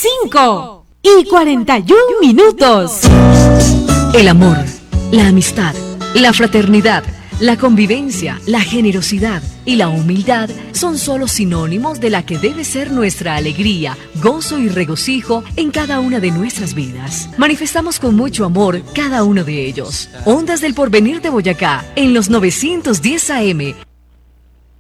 5:41. El amor, la amistad, la fraternidad, la convivencia, la generosidad y la humildad son solo sinónimos de la que debe ser nuestra alegría, gozo y regocijo en cada una de nuestras vidas. Manifestamos con mucho amor cada uno de ellos. Ondas del Porvenir de Boyacá, en los 910 AM.